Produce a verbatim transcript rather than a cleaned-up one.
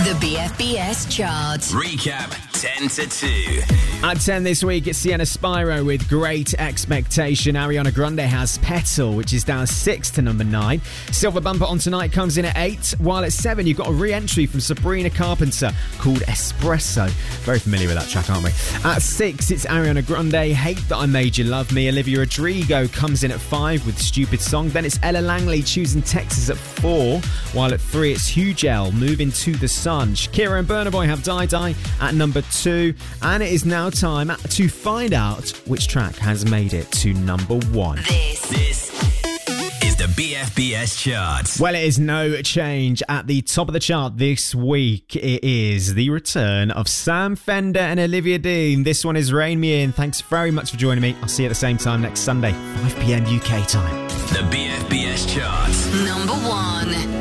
The B F B S chart. Recap ten to two. At ten this week, it's Sienna Spyro with Great Expectation. Ariana Grande has Petal, which is down six to number nine. Silver Bumper on Tonight comes in at eight. While at seven, you've got a re-entry from Sabrina Carpenter called Espresso. Very familiar with that track, aren't we? At six, it's Ariana Grande, Hate That I Made You Love Me. Olivia Rodrigo comes in at five with Stupid Song. Then it's Ella Langley choosing Texas at four. While at three, it's Hugh Gel moving to the Sun. Shakira and Burna Boy have Die Die at number two. And it is now time to find out which track has made it to number one. This, This is the B F B S chart. Well, it is no change. At the top of the chart this week, it is the return of Sam Fender and Olivia Dean. This one is Rain Me In. Thanks very much for joining me. I'll see you at the same time next Sunday, five p.m. U K time. The B F B S chart. number one.